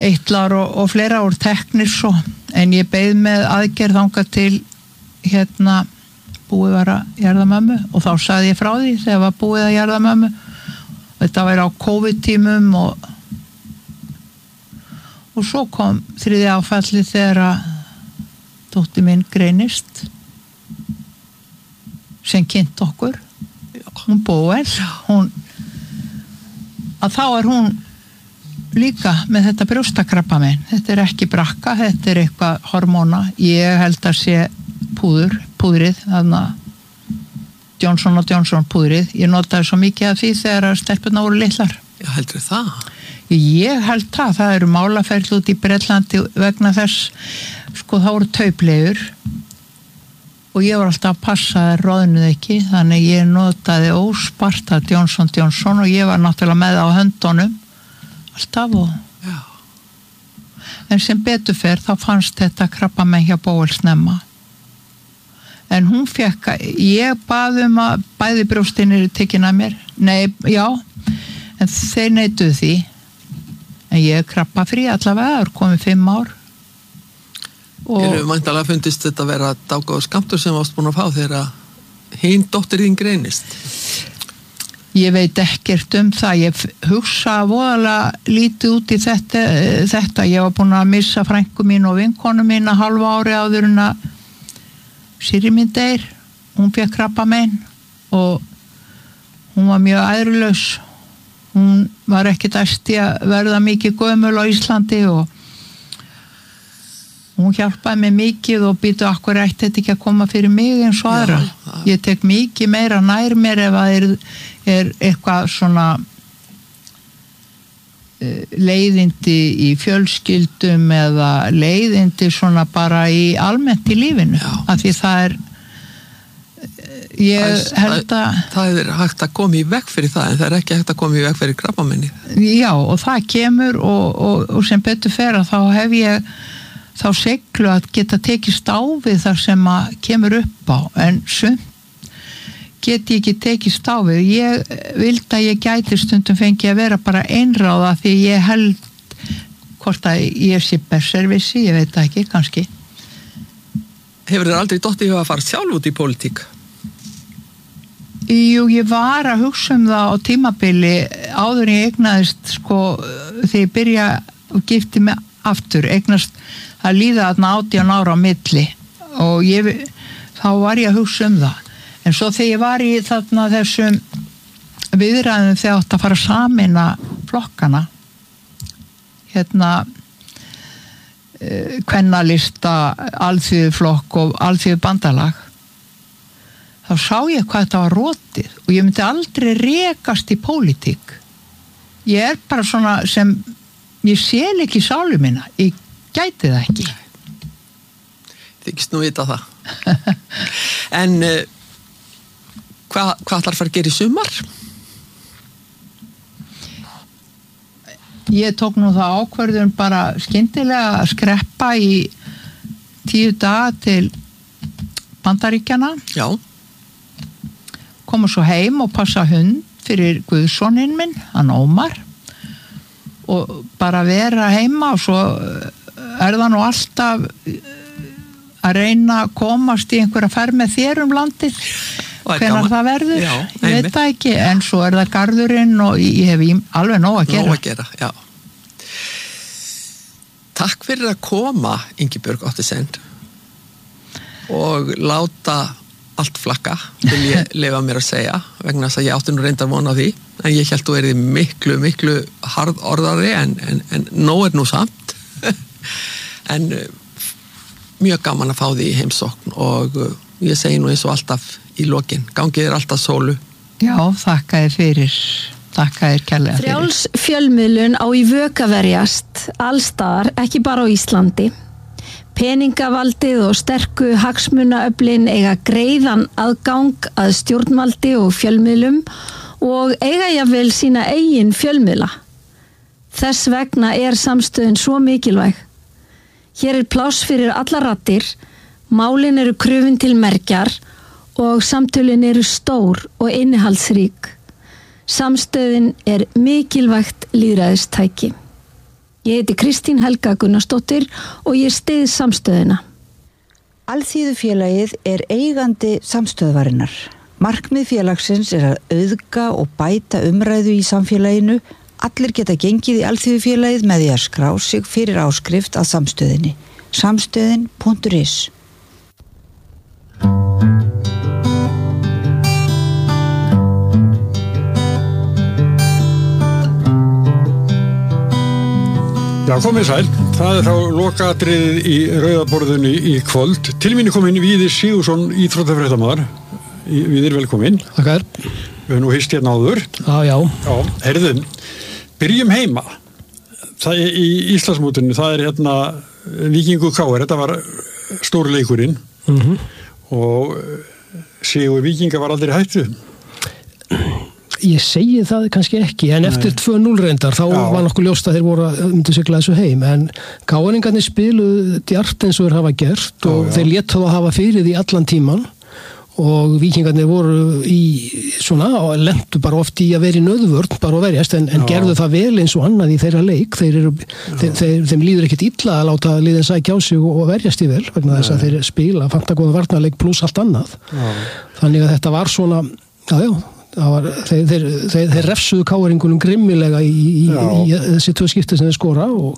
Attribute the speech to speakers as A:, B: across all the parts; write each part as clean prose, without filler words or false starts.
A: eitlar og fleira úr teknir svo, en ég beið með aðgerð þangað til búið var að jarða mömmu og þá sagði ég frá því þegar var búið að jarða mömmu. Þetta var á COVID-tímum og svo kom þriðja áfallið þegar að dóttir mín greinist sem kynnt okkur. Hún Bóel, að þá hún líka með þetta brjóstakrabbamein. Þetta ekki brakka, þetta eitthvað hormóna. Ég held að sé púðrið, þarna Johnson & Johnson púðrið. Ég notaði svo mikið af því þegar stelpurnar voru litlar.
B: Já, heldur það?
A: Ég held það eru málaferli út í Bretlandi vegna þess, sko þá voru taupleigur og ég var alltaf að passa að roðnuð ekki, þannig ég notaði ósparta Johnson & Johnson og ég var náttúrulega með á höndunum alltaf
B: Já.
A: En sem betur fer þá fannst þetta krabbamein hjá Bóel snemma. En hún fekk, ég bað að bæði brjóstin eru tekin að mér. Nei, já, en þeir neituðu því. En ég krabba frí allavega, komið 5 ár.
B: Væntanlega fundist þetta vera dágóð skammtur sem varst búin að fá þegar hinn dóttir þín greinist?
A: Ég veit ekkert það. Ég hugsa voðalega lítið út í þetta. Ég var búin að missa frænku mín og vinkonu mín að hálfa ári áður en að Sýri mín deyr, hún fékk krabbamein og hún var mjög æðrulaus. Hún var ekkert æsti að verða mikið gömul á Íslandi og hún hjálpaði mig mikið og býtu akkur ætti þetta ekki að koma fyrir mig eins og aðra. Ég tek mikið meira nær mér ef að er eitthvað svona leiðindi í fjölskyldum eða leiðindi svona bara í almennt í lífinu. Af því það ég held að
B: það hægt að koma í veg fyrir það en það ekki hægt að koma í veg fyrir krabbameinið.
A: Já, og það kemur og sem betur fer að þá hef ég þá seglu að geta tekist á við þar sem að kemur upp á, en sumt get ég ekki tekist á við. Ég vildi að ég gæti stundum fengi að vera bara einráða því ég held hvort að ég sé besservissi, ég veit það ekki, kannski.
B: Hefur þér aldrei dottið að fara sjálf út í pólitík?
A: Jú, ég var að hugsa það á tímabili áður en ég eignaðist, sko, þegar ég byrja og gifti mig aftur, eignast að líða þarna 18 ára á milli og þá var ég að hugsa það. En svo þegar ég var í þarna þessum viðræðum þegar átt að fara að sameina flokkana, kvennalista, alþýðuflokk og alþýðubandalag, þá sá ég hvað þetta var rotið og ég myndi aldrei rekast í pólitík. Ég bara svona sem, ég sel ekki sálu mína, ég gæti það ekki.
B: Þykist nú vita það. En hvað ætlar að fara að gera í sumar?
A: Ég tók nú það ákvörðun bara skyndilega að skreppa í 10 daga til Bandaríkjana.
B: Já.
A: Koma svo heim og passa hund fyrir guðsoninn minn, hann Ómar. Og bara vera heima og svo það nú alltaf að reyna að komast í einhverja ferð með þér landið. Hvenær það verður,
B: já,
A: ég veit það ekki, en svo það garðurinn og ég hef alveg nóg að gera.
B: Nóg að gera, já. Takk fyrir að koma, Ingibjörg Ottesen, og láta allt flakka, vil ég leyfa mér að segja, vegna þess að ég átti nú reyndar vona á því, en ég held þú erið miklu harðorðari, en nóg nú samt. En mjög gaman að fá því í heimsókn og ég segi nú eins og alltaf í lokin, gangið alltaf sólu.
A: Já, þakka þér fyrir, þakka þér kærlega fyrir.
C: Frjáls fjölmiðlun á í vök að verjast allstaðar, ekki bara á Íslandi. Peningavaldið og sterku hagsmunaöflin eiga greiðan aðgang að stjórnvaldi og fjölmiðlum og eiga jafnvel sína eigin fjölmiðla. Þess vegna samstöðin svo mikilvæg. Hér pláss fyrir allar raddir, málin eru krufin til mergjar og samtölin eru stór og innihaldsrík. Samstöðin mikilvægt lýðræðistæki. Ég heiti Kristín Helga Gunnarsdóttir og ég styð samstöðina.
D: Alþýðufélagið er eigandi samstöðvarinnar. Markmið félagsins er að auðga og bæta umræðu í samfélaginu. Allir geta gengið í Alþýðufélagið með því að skrá sig fyrir áskrift að samstöðinni. Samstöðin.is.
E: Já, komið sæl. Það er þá lokaatriðið í Rauðaborðunni í kvöld. Til mín er komin Víðir Sigurðsson, íþróttafréttamaður. Víðir, velkomin.
F: Takkar.
E: Við höfum nú hist hérna áður.
F: Já.
E: Heyrðu, byrjum heima. Það í Íslandsmótinu, það er hérna Víkingur KR, þetta var stóri leikurinn. Og sigur Víkinga var aldrei hættu.
F: Ég segi það kannski ekki, en eftir 2-0 reyndar, þá var nokkuð ljóst að þeir voru að myndu sigla þessu heim, en káringarnir spiluðu djart eins og þeir hafa gert og þeir létu að hafa fyrir því allan tíman og víkingarnir voru í svona, og lentu bara oft í að vera í nöðvörn, bara að verjast, en gerðu það vel eins og annað í þeirra leik. Þeim líður ekkert illa að láta liðin sækja á sig og verjast í vel, vegna þess að þeir spila fantagóða varnarleik pluss allt annað. Þannig að þetta var svona, þeir refsuðu káringunum grimmilega í þessi 2 skipti sem þeir skora og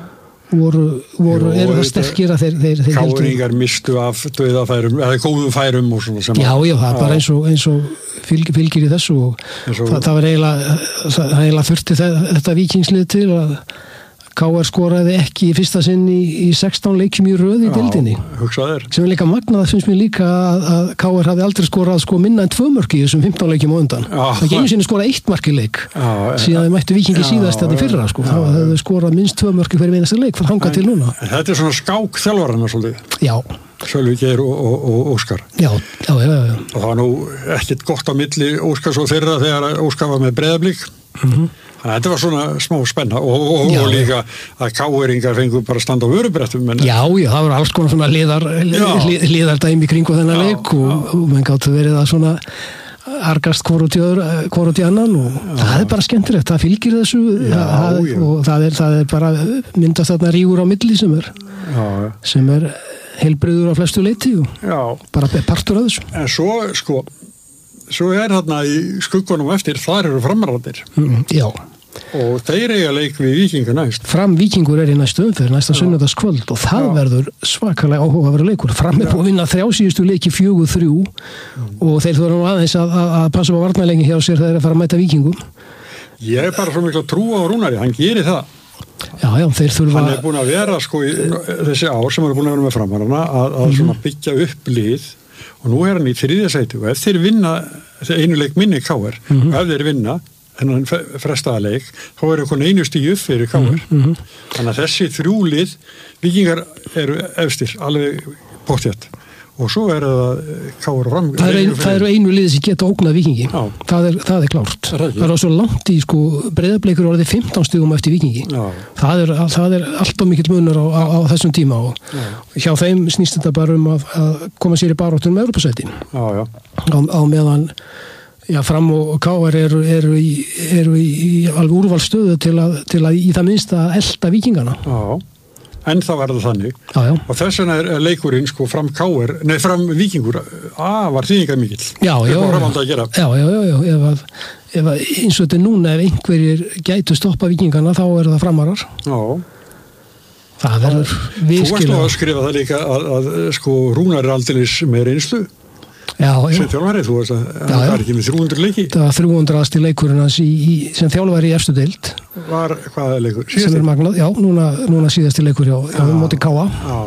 F: eru það sterkir að þeir
E: káringar mistu af dauðafærum eða góðum færum og svona sem
F: Já, það er bara eins og fylgir í þessu og það var eiginlega þurfti þetta víkingslið til að KR skoraði ekki í fyrsta sinn í 16 leikjum í röð í deildinni. Sem er líka magnað, finnst mér líka að KR hafi aldrei skorað minna en 2 mörk í þessum 15 leikjum á undan. Það ekki einu sinni skorað 1 mark í leik. Síðan þeir mættu Víkingi síðast þetta í fyrra. Þá hefðu skorað minnst 2 mörk í hverju einasta leik frá þangað til núna.
E: Þetta er svona skák þjálfarana svolítið.
F: Já.
E: Sölvi Geir og Óskar.
F: Já.
E: Og það var nú ekkert gott á milli Óskars og þeirra þegar Óskar var með Breiðablik. Þetta var svona smá spenna og líka að káeringar fengu bara að standa á vörubrettum.
F: Já, það voru alls konar svona liðardæmi kringu þennan leik og menn gáttu verið að svona argast hvort í annan og það er bara skemmtilegt, það fylgir þessu og það er bara myndast þarna rígur á milli sem er heilbrigður á flestu leiti og bara partur af þessu.
E: En svo er þarna í skuggunum eftir, þar eru Framararnir.
F: Já.
E: Og þeir eiga leik við Víkingur næst.
F: Fram Víkingur er í næstu umferð, næsta sunnudagskvöld og það verður svakalega áhugaverður leikur. Fram er búin að vinna 3 síðustu leiki 4-3 og þeir þurfa nú aðeins að passa á varnarleikin hjá sér þegar þeir að fara að mæta Víkingum.
E: Ég er bara svo miklu að trúa á Rúnari, hann gerir það.
F: Já, þeir þurfa...
E: Hann er búin að vera þessi ár sem hann er búin að vera með Framarana að svona byggja upp lið og nú er hann í 3. sæti og ef þeir vinna einu leik minni KR og ef þeir vinna þennan frestaða leik þá er einhvern einu stíu upp fyrir KR þannig að þessi 3 lið Víkingar eru efstir alveg pottþétt og svo er það KR Fram.
F: Það eru einu liði sem geta ógnað Víkingi. Það er klárt. Það er svo langt í Breiðablik orðið 15 stigum eftir Víkingi. Það er allt of mikill munur á þessum tíma og hjá þeim snýst þetta bara að koma sér í baráttunum með Evrópusæti. Á meðan Fram og KR eru í alveg úrvalsstöðu til að í það minnsta elta Víkingana.
E: En það verður þannig. Og þess vegna er leikurinn Fram Víkingur var þýðingar mikill.
F: Já. Ef eins og þetta núna ef einhverjir gætu stoppa Víkingana þá eru það Framarar. Það verður virkilega.
E: Þú varst nú að skrifa það líka að Rúnar er aldeilis með reynslu. Sem þjálfari, þú veist að það er ekki með 300 leiki. Það var 300. leikurinn hans sem þjálfari í efstu deild. Var hvaða leikur?
F: Sem er magnað, núna síðasti leikur hjá móti Káa.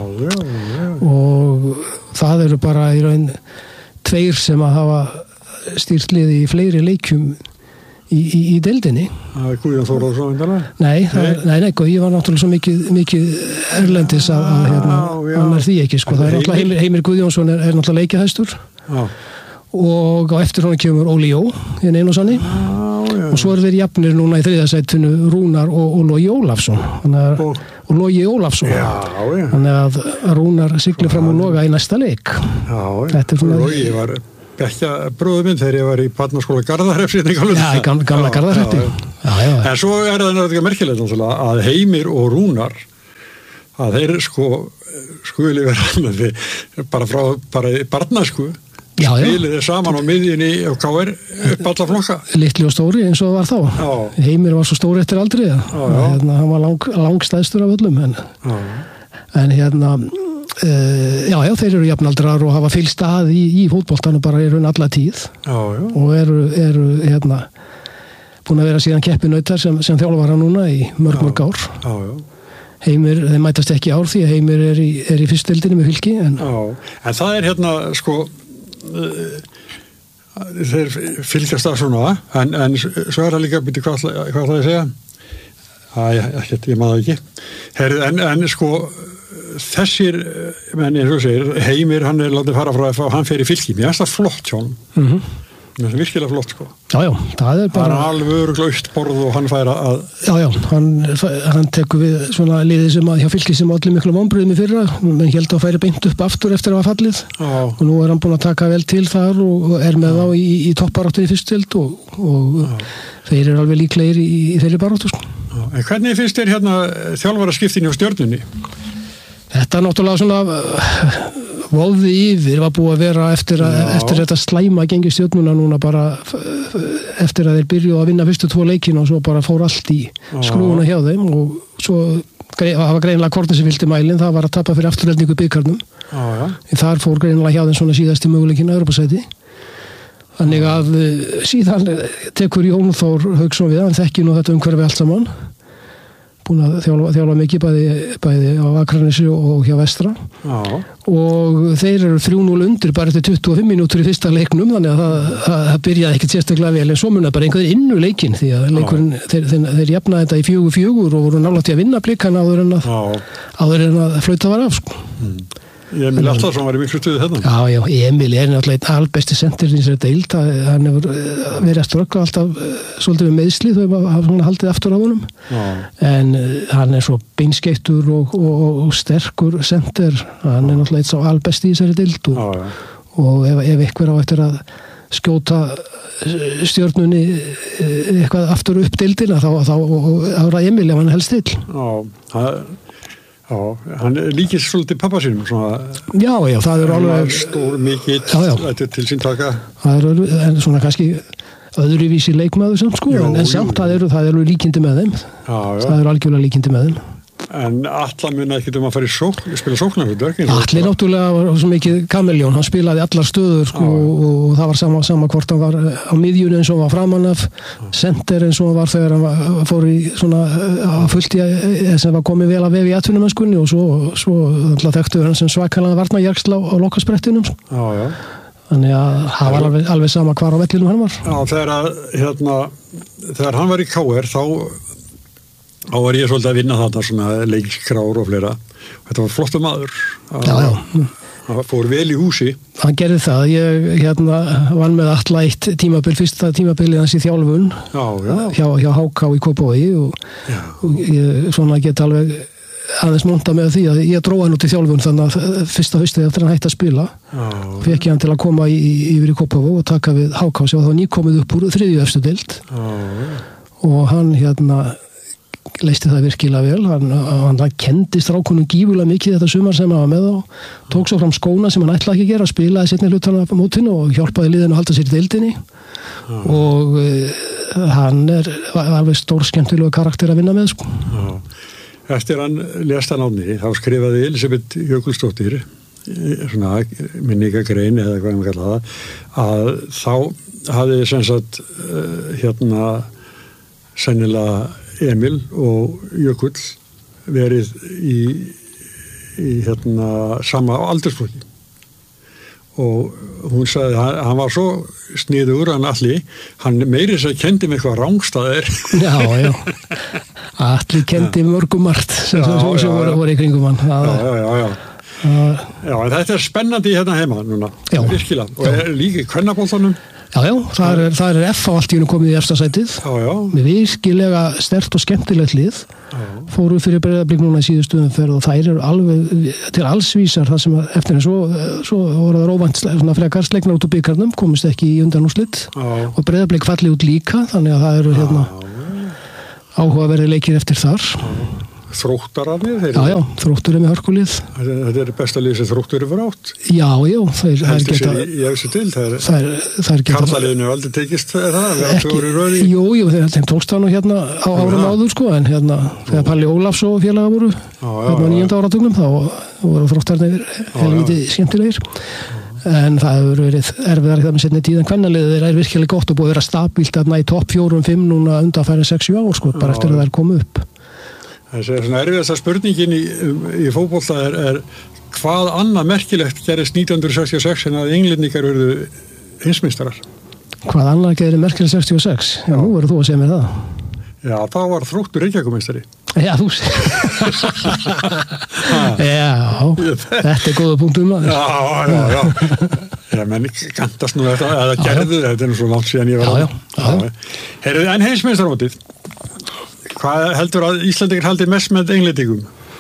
F: Og það eru bara í raun 2 sem að hafa stýrt liði í fleiri leikjum í deildinni.
E: Það er Guðjón Þórðarsson vandalega?
F: Nei, Guðjón var náttúrulega svo mikið erlendis að hann er því ekki. Það er náttúrulega Heimir Guðjónsson er náttúrulega leikjahæstur. Og á eftir honum kemur Óli Jó hérna einu og sanni og svo eru þeir jafnir núna í 3. sætinu Rúnar og Logi Ólafsson og Logi Ólafsson þannig að Rúnar siglir fram og Loga í næsta leik.
E: Logi var bekkja bróður minn þegar ég var í barnaskóla Garðahrepps
F: Já, gamla Garðahreppi
E: En svo það náttúrulega merkilegt að Heimir og Rúnar að þeir skuli vera bara barnasku spiliði saman á miðjunni og KR upp alla flokka
F: litli og stóri eins og það var þá Heimir var svo stóri eftir aldrei hann var langstæðstur af öllum en þeir eru jafnaldrar og hafa fylgst að í fótboltanum bara í raun alla tíð og eru búin að vera síðan keppinautar sem þjálfara núna í mörg ár Heimir, þeir mætast ekki ár því að Heimir er í fyrstu deildinni með Fylki en
E: það er þeir fylgjast af svona en svo það líka hvað það að segja ég maður ekki en þessir menn eins og segir Heimir hann látið fara frá FH hann fer í Fylki mér finnst það flott hjá hann það er virkilega flott
F: Já, það er bara
E: alveg örugglaust borð og hann fær að
F: Já, hann tekur við svona liðið sem hjá Fylki sem allir miklu vonbrigðum í fyrra menn held að færi beint upp aftur eftir að hafa fallið og nú er hann búin að taka vel til þar og er með þá í toppbaráttu í fyrstu deild og þeir eru alveg líklegir í þeirri baráttu
E: En hvernig finnst þér þjálfaraskiptin hjá Stjörnunni?
F: Þetta náttúrulega svona voði yfir var búið að vera eftir þetta slæma gengi Stjörnuna núna bara eftir að þeir byrjuðu að vinna fyrstu 2 leikina og svo bara fór allt í skrúfuna hjá þeim og svo hafa greinilega kortið sem vildi mælinn það var að tapa fyrir afturreldingu bikarnum þar fór greinilega hjá þeim svona síðasti möguleikin Evrópusæti þannig að síðan tekur Jón Þór Hauksson við hann þekkir nú þetta umhverfi allt saman búin að þjálfa mikið bæði á Akranesi og hjá Vestra og þeir eru 3-0 undir bara eftir 25 mínútur í fyrsta leiknum þannig að það byrjaði ekkert sérstaklega vel en svo mun það bara einhverjir innu leikinn því að leikurinn, þeir jafnaði þetta í 4-4 og voru nálægt í að vinna Blikan áður en að flauta var af
E: Emil Allarsson var í miklu stuði þetta
F: Já, Emil er náttúrulega einn albesti sendirinn í þessari deild hann hefur verið að ströggla alltaf svolítið með meiðsli þau hafa haldið aftur á honum en hann er svo beinskeyttur og sterkur sendir hann er náttúrulega eitt sá albesti í þessari deild og ef einhver á eftir að skjóta Stjörnunni eitthvað aftur upp deildina þá er Emil ef hann helst til
E: Já, hann líkist svolítið pappa sínum svona,
F: Já, það er alveg
E: stór mikill til sín taka
F: Það er svona kannski öðruvísi leikmaður samt en samt það eru líkindi með þeim það eru algjörlega líkindi með þeim
E: En Atla muni ekkert að fara í spila sóknarhlutverk
F: Atli náttúrulega var svo mikið kameljón hann spilaði allar stöður og það var sama hvort hann var á miðjunni eins og var framan af center eins og hann var þegar hann fór í svona fullt í sem var komið vel að vefi í atvinnumennskunni og svo þekktu hann sem svakalega varnarjaxl á lokasprettinum Þannig að það var alveg sama hvar á vellinum hann var
E: Já, þegar hann var í KR þá var ég svolítið að vinna þarna svona leikskrár og fleira þetta var flottur maður hann fór vel í húsi
F: hann gerði það, ég vann með Atla eitt tímabil, fyrsta tímabilið hans í þjálfun hjá HK í Kópavogi og ég svona get alveg aðeins monta með því að ég dróði hann út í þjálfun þannig að fyrsta haustið eftir hann hætti að spila fekk ég hann til að koma yfir í Kópavog og taka við HK sem var þá nýkomið upp úr 3. efstu deild og hann leisti það virkilega vel hann kendi strákunum gífulega mikið þetta sumar sem hann var með á tók svo fram skóna sem hann ætlaði ekki að gera spilaði seinni hlutana á mótinu og hjálpaði liðinu að halda sér í deildinni og hann var alveg stór skemmtilega karakter að vinna með
E: Eftir hann lést hann ánni þá skrifaði Elisabeth Jökulsdóttir svona minningagrein eða hvað maður kalla það að þá hafði sem sagt sennilega Emil og Jökull verið í sama aldursflokki og hún sagði hann var svo sniður hann Atli, hann meiri þess að kendi með eitthvað rángstæðir
F: Já Atli kendi mörgum margt sem voru í kringum hann
E: Já, en þetta er spennandi hérna heima núna virkilega, og líka í kvennabóltanum
F: Já, það er F á allt í hennu komið í efsta sætið.
E: Já.
F: Með virkilega sterkt og skemmtilegt lið. Fóru fyrir Breiðablik núna í síðustu umferð og þær eru alveg til allsvísar það sem eftir en svo voru það róvænt svona frekar slegnar út úr bikarnum, komist ekki í undanúrslit og Breiðablik falli út líka, þannig að það eru áhugaverðir leikir eftir þar.
E: Þróttararnir?
F: Já, Þróttur með hörkulið.
E: Þetta er besta lið sem Þróttur fyrir átt?
F: Já, þeir geta...
E: Ég þessi til,
F: þær geta...
E: Karlaliðinu aldrei tekist það?
F: Jú, þeim tókst það nú hérna á árum áður, sko, en hérna, þegar Palli Ólafs og félaga voru, hérna 9. áratugnum, þá voru Þróttarnir helviti skemmtilegir. En það hefur verið erfiðar í það með setni tíð en kvennaliðið er virkilega gott og búið að vera stabílt að í topp 4-5 núna undanfæri 6-7 ár, sko, bara eftir að það er komið upp.
E: Þessi svona erfiðasta spurningin í fótbolta er hvað annað merkilegt gerist 1966 en að englendingar verðu heimsmeistarar? Hvað
F: annað gerist merkilegt 66? Já, nú verður þú að segja mér það.
E: Já, þá var Þróttur Reykjavíkurmeistari.
F: Já, þú Já, þetta er góða punktum.
E: Já. Ég menn, kantast nú þetta, eða gerðu þetta er nú svo langt síðan ég var
F: Já.
E: Heyrðu, en heimsmeistaramótið? Hvað heldur að Íslandingar haldi mest með englendingum?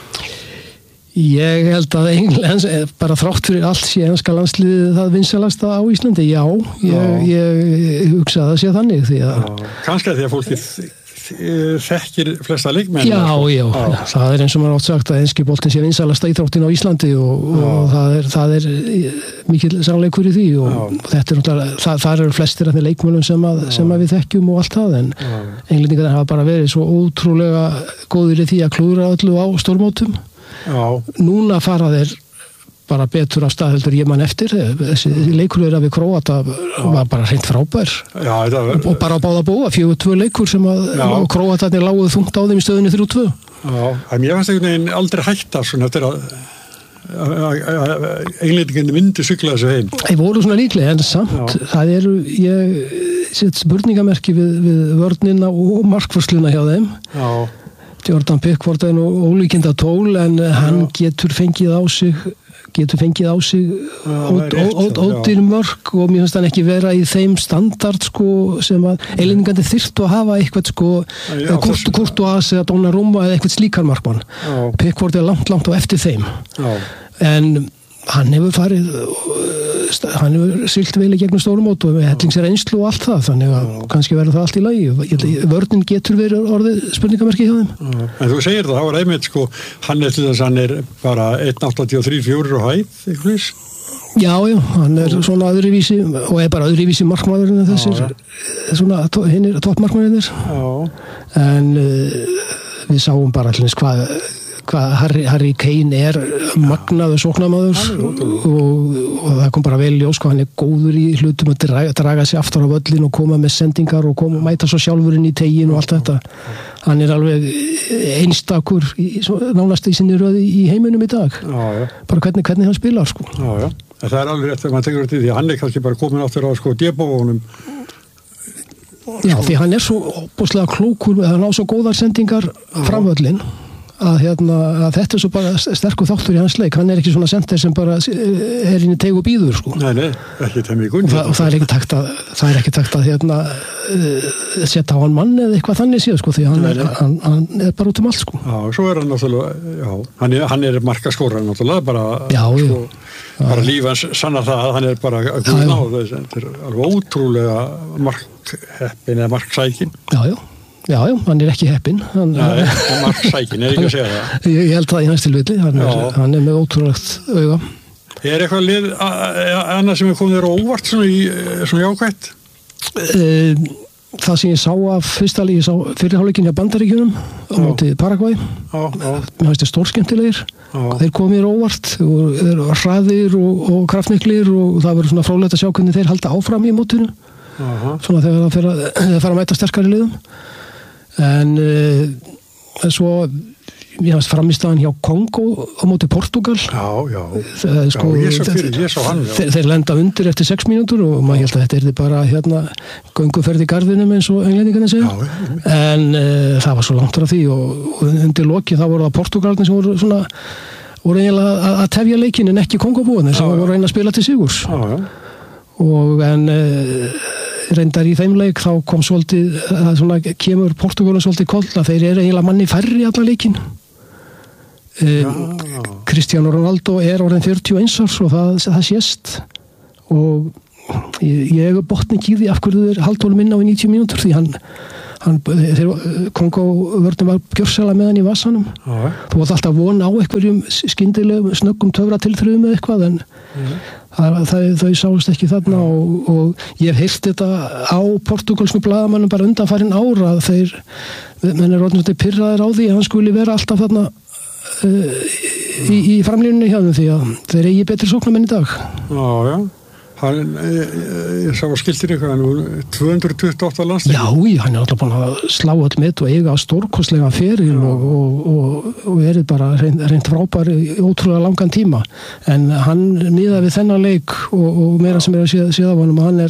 F: Ég held að Englands, bara þrátt fyrir allt sé enska landsliðið það vinsalasta á Íslandi, já. Ég hugsa að það sé þannig því að...
E: Kannski að því að fólkið þekkir flesta leikmenn.
F: Já, það er eins og maður átt sagt að enski boltinn sé vinsalasta íþróttin á Íslandi og það er mikil sannleikur í því og þetta er náttúrulega, það eru flestir af þeir leikmennum sem við þekkjum og allt það en englendingar hafa bara verið svo ótrúlega góðir í því að klúðra öllu á stórmótum. Núna fara þeir bara betur af stað heldur ég mann eftir þessi leikur við Króata var bara hreint frábær og bara á báða búa 4-2 leikur sem að Króatarnir láguðu þungt á þeim í stöðunni 3-2
E: en mér fannst einhvern veginn aldrei hætta svona eftir að englendinginni myndi sykla þessu heim
F: þeir voru svona líklega en samt það eru ég set spurningamerki við vörnina og markvörsluna hjá þeim Jordan Pickford er nú ólíkinda tól en hann getur fengið á sig ódýr mörk og mér finnst hann ekki vera í þeim standard sko sem að eilendingandi þyrftu að hafa eitthvað sko Courtois eða Donnarumma eða eitthvað slíkar markmann Pickford er langt á eftir þeim en hann hefur siglt vel í gegnum stórumót og hellings er einslu og allt það þannig að kannski verður það allt í lagi vörnin getur verið orðið spurningamerki hjá þeim
E: En þú segir það var einmitt sko hann er bara 1.83-4 og hæð eitthvað
F: Já, hann er svona öðruvísi og er bara öðruvísi markmaðurinn en þessir svona hinnir toppmarkmaðurinnir en við sáum bara allins hvað Harry Kane er magnaður sóknarmaður og það kom bara vel í ljós hvað hann er góður í hlutum að draga sig aftur á völlin og koma með sendingar og mæta svo sjálfurinn í tegin og allt þetta hann er alveg einstakur nánast í sinni röði í heiminum í dag bara hvernig hann spilar sko
E: Það er alveg rétt þegar maður tekur þetta því að hann er kannski bara komin aftur á sko débóðunum
F: Já, því hann er svo óbúslega klókur hann á svo góðar sendingar fram völlin að þetta er svo bara sterkur þáttur í hans leik hann er ekki svona sender sem bara er inn í teg og býður sko.
E: Nei, ekki temmi í gund
F: og það er ekki takt að setja á hann mann eða eitthvað þannig síðan sko, því hann er bara út allt sko.
E: Já, svo er hann náttúrulega hann er markaskórar náttúrulega bara lífans sannar það að hann er bara guðnáð þetta er alveg ótrúlega markheppin eða marksækin
F: Já, hann er ekki heppinn.
E: Marksækin, er ekki að segja það?
F: Ég held það í hans tilvilli. Hann er með ótrúlegt auga.
E: Er eitthvað lið annað sem er komið þér óvart svona jákvætt?
F: Það sem ég sá af fyrsta leik, ég sá fyrirháleikin hjá Bandaríkjunum á móti Paragvæ. Mér finnst það stórskemmtilegir. Þeir komið þér óvart og þeir eru hraðir og kraftmiklir og það verður svona fróðlegt að sjá hvernig þeir halda áfram í mótinu. Svona þegar það fara að mæta sterkari liðum. En svo ég hafði framistæðan hjá Kongo á móti Portugal
E: sko, ég sá hann
F: þeir lenda undir eftir 6 mínútur og maður held að þetta er bara gönguferð í garðinum eins og englendingarnir segja en það var svo langt frá því og undir loki þá voru það Portugalarnir sem voru eiginlega að tefja leikinn en ekki Kongobúarnir sem voru að reyna að spila til sigurs og reyndar í þeim leik þá kom svolítið, það svona kemur Portúgalum svolítið koll að þeir eru eiginlega manni færri í alla leikin. Cristiano Ronaldo orðin 41 árs og það sést og ég botni ekki í því af hverju þeir haldólum inn á í 90 mínútur því Kongo vörðum var gjörsamlega með hann í vasanum. Þú varst alltaf vona á einhverjum skyndilegum snöggum töfratilþrifum eða eitthvað en þau sáust ekki þarna og ég hef heyrt þetta á portúgalskum blaðamönnum bara undanfarin ára að menn orðnir pirraðir á því að hann skuli vera alltaf þarna í framlínunni hjá þeim því að þeir eigi betri sóknarmenn í dag.
E: Já. Ég sá að skiltir eitthvað 228 landsleikir.
F: Já, hann alltaf búin að slá all met og eiga stórkostlega feril og bara reynt frábær í ótrúlega langan tíma en hann miðað við þennan leik og meira sem að séð af honum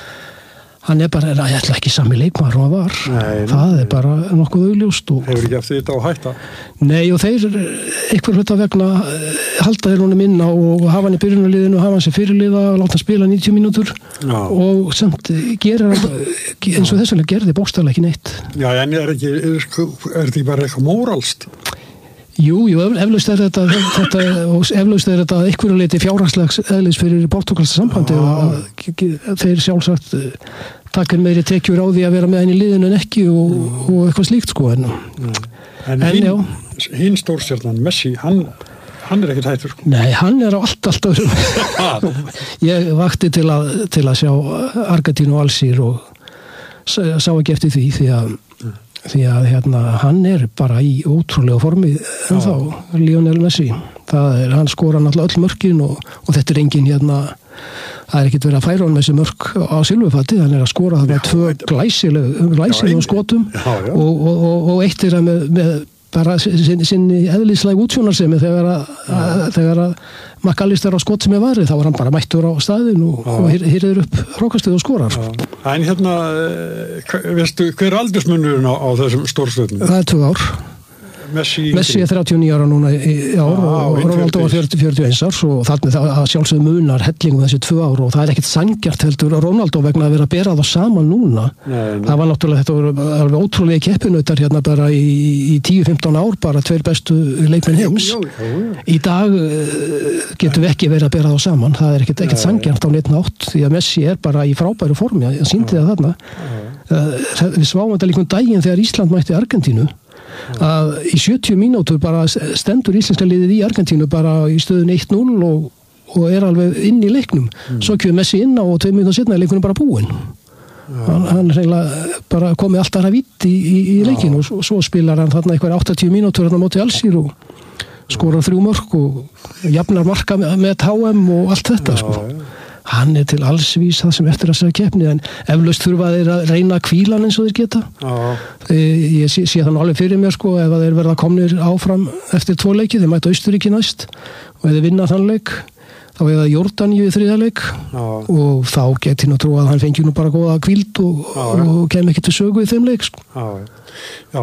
F: hann bara, ég ætla ekki sami leikmaður og hann var. Nei, það bara nokkuð augljóst.
E: Hefur ekki eftir þetta á hætta?
F: Nei, og þeir einhver hluta vegna halda þeir honum inn og hafa hann í byrjunarliðinu og hafa hann sem fyrirliða og láta hann spila 90 mínútur og samt gerir eins og þess vegna gerði bókstaflega ekki neitt.
E: Já, en er þetta ekki bara eitthvað móralst?
F: Jú, eflaust þetta og eflaust þetta einhverju leiti fjárhagslegs eðlis fyrir portúgalska sambandi og þeir sjálfsagt takkir meiri tekjur á því að vera með hann í liðinu en ekki og eitthvað slíkt sko
E: en hinn stórstjarnan Messi, hann ekkert hættur sko.
F: Nei, hann á allt öðrum ég vakti til að sjá Argentínu og Alsír og sá ekki eftir því að hann bara í ótrúlega formi en þá, Lionel Messi hann skora náttúrulega öll mörkin og þetta engin það ekkert verið að færa hann með þessi mörk á silfurfati, hann að skora þarna 2 glæsilegum skotum og eitt með bara sinni eðlislæg útsjónarsemi þegar að McAllister á skot sem varið, þá var hann bara mættur á staðin og hýrður upp hrókastuð og skorar.
E: En veistu, hver aldursmunurinn á þessum stórstöðnum?
F: Það 2 ár. Messi 39 ára núna í ár og Ronaldo var 41 árs og þannig að sjálfsögðu munar hellingum þessi 2 ár og það ekkert sanngjarnt heldur Ronaldo vegna að vera að bera það saman núna. Það var náttúrulega, þetta var ótrúlega keppinautar bara í 10-15 ár, bara 2 bestu leikmenn heims. Í dag getum við ekki verið að bera það saman, það er ekkert sanngjarnt á neitt nátt því að Messi bara í frábæru formi, hann sýndi það þarna. Við sváum þetta líka daginn þegar Ísland mætti Argentínu að í 70 mínútur bara stendur íslenska liðið í Argentínu bara í stöðun 1-0 og alveg inn í leiknum. Svo kemur Messi inn á og 2 mínútur seinna er leikunum bara búinn. Hann reynilega bara komið alltaf að vitt í leikinu og svo spilar hann þarna eitthvað 80 mínútur á móti Alsír og skorar 3 mörk og jafnar marka með HM og allt þetta sko. Hann til allsvís það sem eftir að segja keppni en eflaust þurfa þeir að reyna að hvíla hann eins og þeir geta. Ég sé það alveg fyrir mér sko ef þeir verða komnir áfram eftir 2 leiki, þeir mæta Austurríki næst og ef þeir vinna þann leik þá er það Jórdaníu í 3. leik og þá geti nú trú að hann fengi nú bara góða hvíld og kem ekki til sögu í þeim leik sko.
E: Já,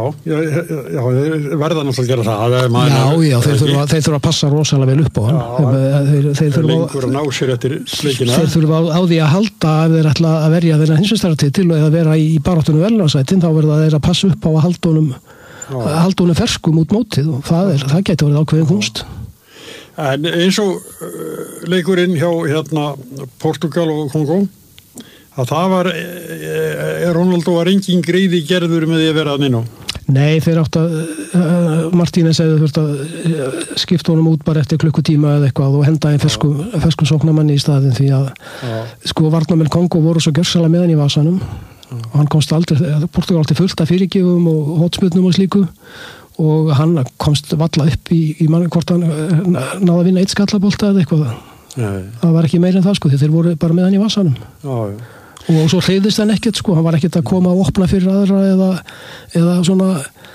E: verða náttúrulega að gera það.
F: Já, þeir þurfa að passa rosalega vel upp á hann. Þeir
E: þurfa að ná sér eftir sleikina.
F: Þeir þurfa á því að halda ef þeir ætla að verja þeirra hinsvestaratitil og eða vera í baráttunum velnarsætin, þá verða þeir að passa upp á að halda honum ferskum út mótið og það gæti verið ákveðin kunst.
E: En eins og leikurinn hjá Portúgal og Kongo að það var Ronaldo var engin greiði gerður með því að vera inn á.
F: Nei, þeir átt að Martínez hefði þurft að skipta honum út bara eftir klukkutíma eða eitthvað og henda einn ferskum sóknarmanni í staðin því að sko varnarmenn Kongo voru svo gjörsamlega með hann í vasanum og hann komst aldrei, Portúgal alltaf fullt af fyrirgefum og hotspyrnum og slíku og hann komst valla upp í hvort hann náði að vinna 1 skallabolta eða eitthvað. Það var ekki meira en það sko því þeir voru bara með hann í vasanum. Og svo hreyfðist hann ekkert sko, hann var ekkert að koma og opna fyrir aðra eða svona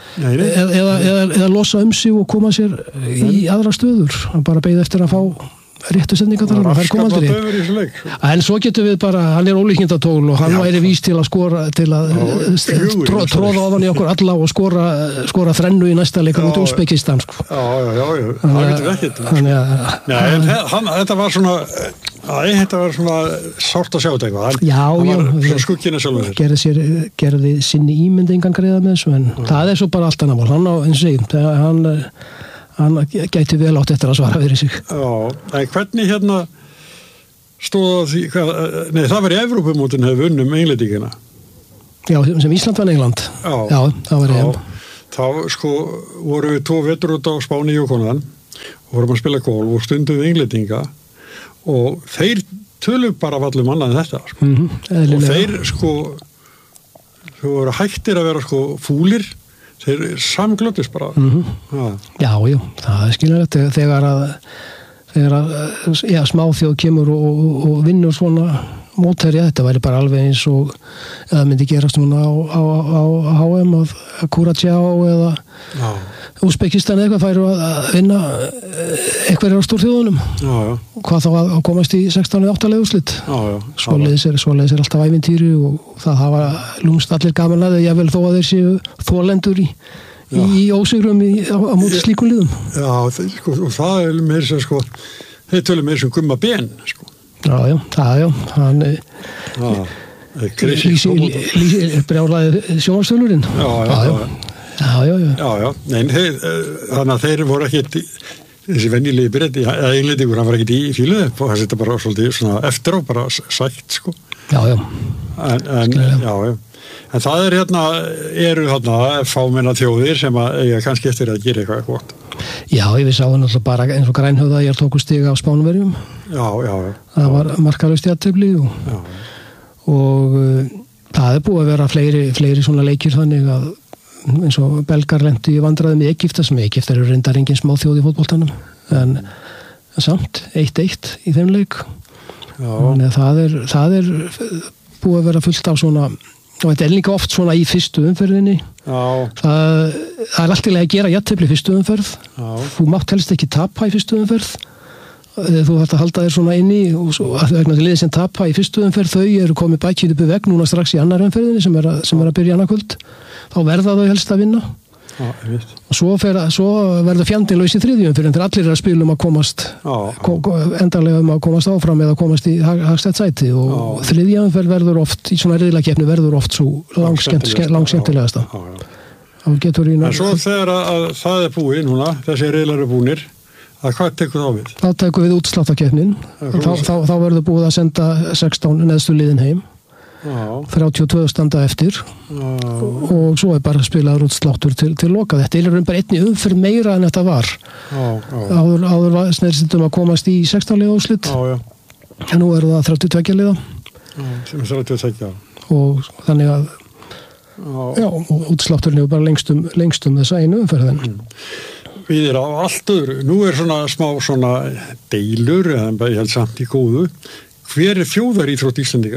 F: eða losa sig og koma sér í aðra stöður, hann bara beið eftir að fá réttu sendingar þar og þær kom aldrei. En svo getum við bara, hann er ólíkindatól og hann væri vís til að skora, til að tróða ofan í okkur alla og skora þrennu í næsta leik út Úsbekistan sko.
E: Já, það getur ekkert. Þetta var svona Þetta var svona sárt að sjá þetta eitthvað.
F: Já,
E: skuggina sjálfur.
F: Gerði sinni ímyndingan greiða með þessu, en það svo bara allt annað mál. Hann á eins og hann gæti vel átt eftir að svara fyrir sig.
E: Já, en hvernig stóð því, það var í Evrópumótin hefur unnum Englendingina.
F: Já, sem Ísland vann England. Já, það var EM.
E: Þá voru við 2 vetur út á Spáni og Jókonan og vorum að spila golf og stundum við Englendinga og þeir tölu bara vallum annað en þetta og þeir þau voru hættir að vera fúlir, þeir samglötist bara.
F: Já, það skiljanlegt þegar smáþjóð kemur og vinnur svona mótherja, þetta væri bara alveg eins og eða myndi gerast núna á HM að Kúratjá eða Úsbekistan eitthvað færu að vinna eitthvað á stórþjóðunum. Hvað þá að komast í 16-8 úrslit. Svoleiðis alltaf ævintýri og það hafa lúmst allir gaman að það, jafnvel þó að þeir séu þolendur í ósigrum á móti slíkum liðum. Já,
E: og það meir sem þeir tölum meir sem Gumma Ben
F: Já, hann lýsir brjálaði sjónvarpsþjálfurinn.
E: Já. Þannig að þeir voru ekkert þessi venjulegi Breti, Englendingur, hann var ekkert í fíluðu og það setja bara svolítið svona eftir á, bara sætt,
F: Já.
E: En það eru fámenna þjóðir sem eiga kannski eftir að gera eitthvað gott.
F: Já, við sáum náttúrulega bara eins og Grænhöfðaeyjar tóku stig af Spánverjum.
E: Já.
F: Það var markalaust jafntefli og það búið að vera fleiri svona leikir þannig að eins og belgar lentu í vandræðum í Egypta sem Egyptar eru reyndar engin smá þjóð í fótboltanum en samt 1-1 í þeim leik. Þannig að það er búið að vera fullt af svona og þetta líka oft svona í fyrstu umferðinni. Það er alltaf að gera jafntefli í fyrstu umferð. Þú mátt helst ekki tapa í fyrstu umferð. Þú þarft að halda þér svona inni og vegna til liðið sem tapa í fyrstu umferð, þau eru komið bækið upp í vegg núna strax í annar umferðinni sem er að byrja annað kvöld. Þá verða þau helst að vinna. Og svo verður fjandinn laus í þriðju umferð en þegar allir að spila að komast endanlega að komast áfram eða komast í hagstætt sæti og þriðja umferð verður oft í svona riðlakeppni verður oft svo langskemmtilegasta.
E: En svo þegar að það búið núna, þessi riðlar búnir, hvað tekur þá við?
F: Þá tekur við útsláttarkeppnin. Þá verður búið að senda 16 neðstu liðin heim. 32 standa eftir og svo bara spilaður útsláttur til loka. Þetta er bara einni umferð meira en þetta var. Áður var snerðstum að komast í 16 liða úrslit. En nú eru það 32 liða.
E: Sem 32.
F: Og þannig að útslátturinn er bara lengstum þessa einu umferðin.
E: Við á allt öðru. Nú svona smá svona deilur, en ég held samt í góðu. Hver er þjóðaríþrótt Íslendinga?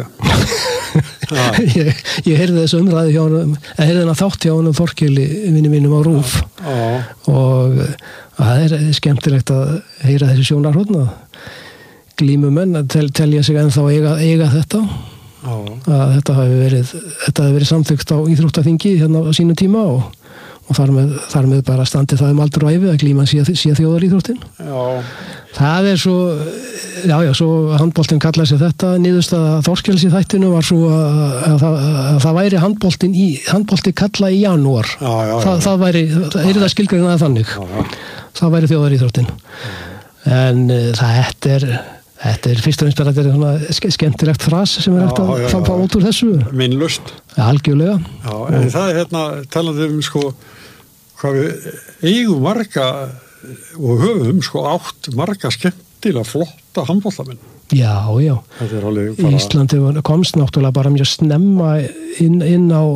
F: Ég heyrði þessu umræði hjá honum, heyrði hennar þátt hjá honum Þorkeli, vinni mínum á RÚV og það er skemmtilegt að heyra þessi sjónarhorn glímumenn telja sig ennþá eiga þetta að þetta hafi verið samþykkt á íþróttaþingi hérna á sínum tíma og þar með bara standi það aldur og æfi að glíman sé þjóðaríþróttin. Það svo, svo handboltinn kallaði sig þetta, niðurstaða Þorkels í þættinu var svo að það væri handbolti kalla í janúar. Það væri það skilgreinaði þannig. Það væri þjóðaríþróttin. En þetta er fyrst og einst bara skemmtilegt fras sem er eftir að fá út úr þessu.
E: Minnlust.
F: Algjörlega.
E: En það er talandi hvað við eigum marga og höfum átt marga skemmtilega flotta handboltamenn.
F: Já. Íslandi komst náttúrulega bara mjög snemma inn á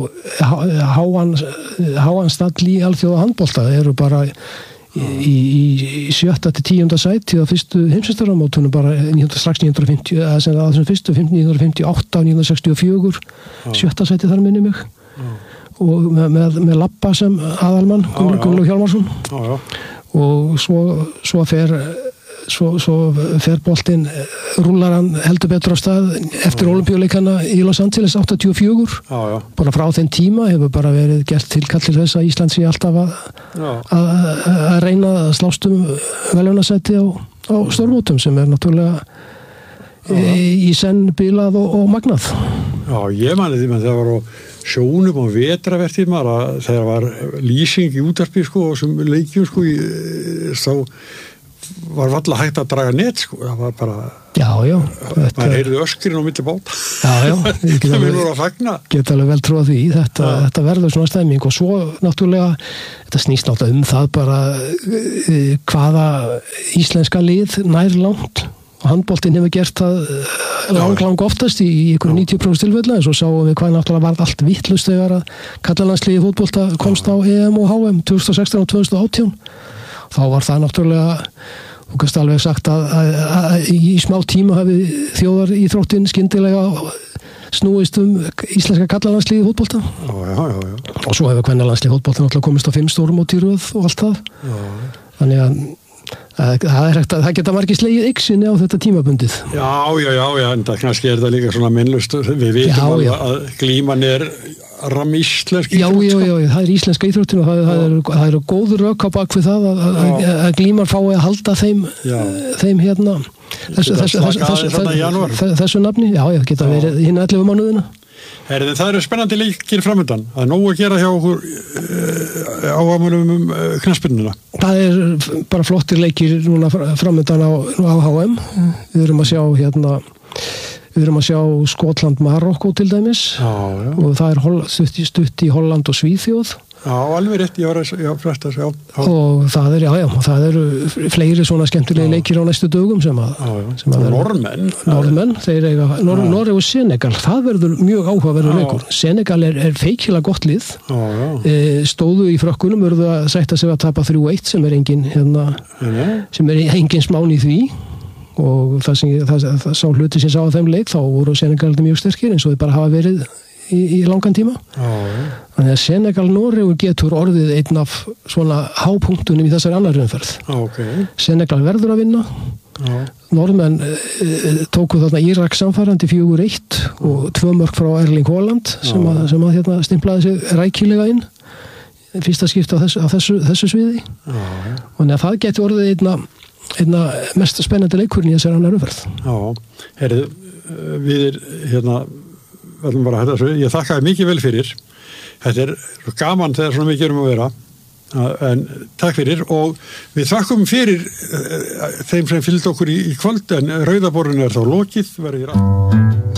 F: háan stall í alþjóða handbolta. Það eru bara í 7. til 10. sæti á fyrstu heimsmeistaramótunum bara strax 1950 eða þessum fyrstu 1958 og 1964 7. sæti þar minni mig og með Lappa sem aðalmann Gunnlaugur Hjálmarsson og svo fer boltinn rúlar hann heldur betur á stað eftir Ólympíuleikana í Los Angeles 84 bara frá þeim tíma hefur bara verið gert tilkall til þess að Ísland sé alltaf að reyna að slást veljónasæti á stórmótum sem er náttúrulega í senn bilað og magnað.
E: Já, ég mani því að það var á sjónum og vetravertið maður að þegar var lýsing í útvarpi sko og sem leikjum sko þá var valla hægt að draga net sko, það var bara maður heyrði öskrin á milli bát það mér voru að fagna
F: geta alveg vel trúa því, þetta verður svona stemming og svo náttúrulega þetta snýst náttúrulega það bara hvaða íslenska lið nær langt og handboltinn hefur gert það lang oftast í ykkur 90% tilfella en svo sáum við hvað náttúrulega varð allt vittlust þegar að kallalandsliði fótbolta komst á EM og HM 2016 og 2018 þá var það náttúrulega þú kannst alveg sagt að í smá tíma hafi þjóðar íþróttin skyndilega snúist íslenska kallalandsliði fótbolta og svo hefur kvennalandsliði fótbolta náttúrulega komist á 5 stórmót í röð og allt það þannig að það geta margir slegið yksinni á þetta tímabundið.
E: Já, en það kannski það líka svona minnlust, við vitum að glíman íslensk íþrótt.
F: Já, það íslenska íþróttin og það eru góður rök á bak við það að glíman fái að halda þeim hérna þessu nafni. Já, geta verið hinn 11 mánuðina.
E: Það eru spennandi leikir framöndan. Það nóg að gera hjá okkur áhagamönnum knattspyrnuna.
F: Það bara flottir leikir núna framöndan á HM. Við erum að sjá Skotland Marokko til dæmis og það stutt í Holland og Svíþjóð.
E: Já, alveg rétt, ég var að frætta þessu,
F: og það eru fleiri svona skemmtilegi leikir á næstu dögum sem Norðmenn þeir eiga, Noreg og Senegal það verður mjög áhugaverður leikur Senegal er feikilega gott lið stóðu í frökkunum verður að sætta sig að tapa 3-1 sem er engin smán í því og það sá hluti sem sá að þeim leik þá voru Senegal mjög sterkir eins og þeir bara hafa verið í langan tíma þannig að Senegal Noregur getur orðið einn af svona hápunktunum í þessari annarri umferð Senegal verður að vinna Norðmenn tóku þarna Írak samfærandi 4-1 og 2 mörk frá Erling Haaland sem að hérna stimplaði sig rækilega inn fyrsta skipti á þessu sviði þannig að það getur orðið einna mest spennandi leikurinn í þessari annarri umferð
E: við ég þakkaði mikið vel fyrir þetta gaman þegar svona mikið að vera en takk fyrir og við þakkum fyrir þeim sem fylgdu okkur í kvöld en rauðaborðinu þá lokið verður